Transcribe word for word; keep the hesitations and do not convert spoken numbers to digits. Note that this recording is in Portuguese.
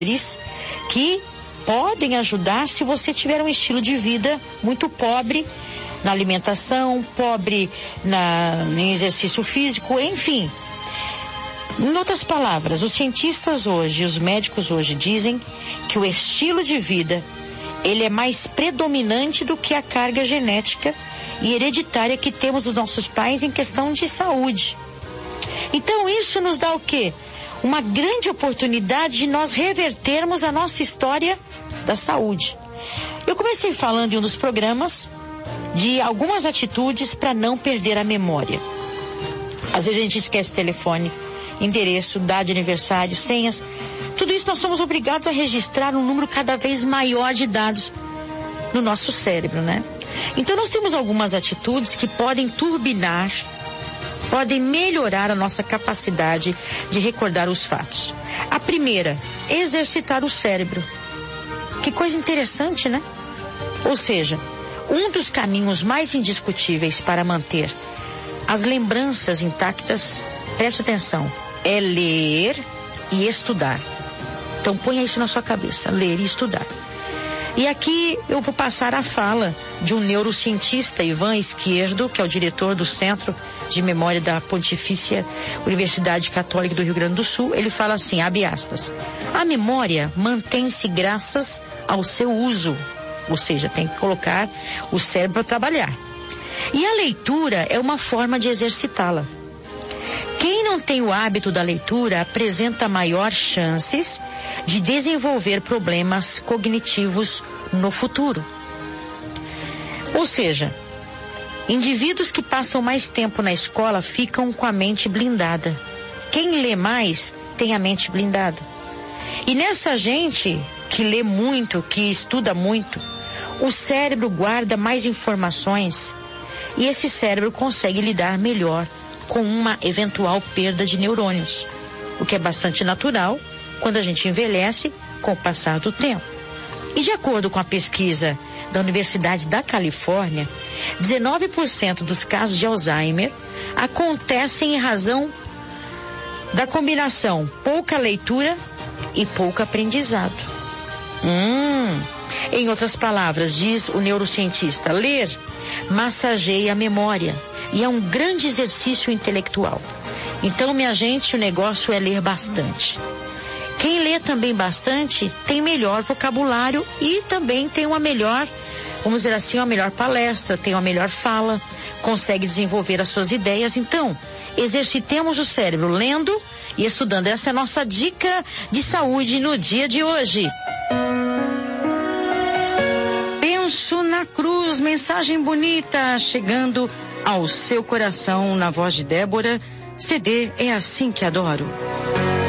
que podem ajudar se você tiver um estilo de vida muito pobre na alimentação, pobre na, em exercício físico, enfim. Em outras palavras, os cientistas hoje, os médicos hoje dizem que o estilo de vida, ele é mais predominante do que a carga genética e hereditária que temos dos nossos pais em questão de saúde. Então isso nos dá o quê? Uma grande oportunidade de nós revertermos a nossa história da saúde. Eu comecei falando em um dos programas de algumas atitudes para não perder a memória. Às vezes a gente esquece telefone, endereço, data de aniversário, senhas. Tudo isso nós somos obrigados a registrar um número cada vez maior de dados no nosso cérebro, né? Então nós temos algumas atitudes que podem turbinar, podem melhorar a nossa capacidade de recordar os fatos. A primeira, exercitar o cérebro. Que coisa interessante, né? Ou seja, um dos caminhos mais indiscutíveis para manter as lembranças intactas, preste atenção, é ler e estudar. Então ponha isso na sua cabeça, ler e estudar. E aqui eu vou passar a fala de um neurocientista, Ivan Izquierdo, que é o diretor do Centro de Memória da Pontifícia Universidade Católica do Rio Grande do Sul. Ele fala assim, abre aspas, a memória mantém-se graças ao seu uso, ou seja, tem que colocar o cérebro para trabalhar. E a leitura é uma forma de exercitá-la. Quem não tem o hábito da leitura apresenta maiores chances de desenvolver problemas cognitivos no futuro. Ou seja, indivíduos que passam mais tempo na escola ficam com a mente blindada. Quem lê mais tem a mente blindada. E nessa gente que lê muito, que estuda muito, o cérebro guarda mais informações e esse cérebro consegue lidar melhor com uma eventual perda de neurônios, o que é bastante natural quando a gente envelhece com o passar do tempo. E de acordo com a pesquisa da Universidade da Califórnia, dezenove por cento dos casos de Alzheimer acontecem em razão da combinação pouca leitura e pouco aprendizado. Hum, em outras palavras, diz o neurocientista, ler massageia a memória e é um grande exercício intelectual. Então, minha gente, o negócio é ler bastante. Quem lê também bastante tem melhor vocabulário e também tem uma melhor, vamos dizer assim, uma melhor palestra, tem uma melhor fala, consegue desenvolver as suas ideias. Então, exercitemos o cérebro lendo e estudando. Essa é a nossa dica de saúde no dia de hoje. Penso na cruz, mensagem bonita chegando ao seu coração na voz de Débora. C D É Assim Que Adoro.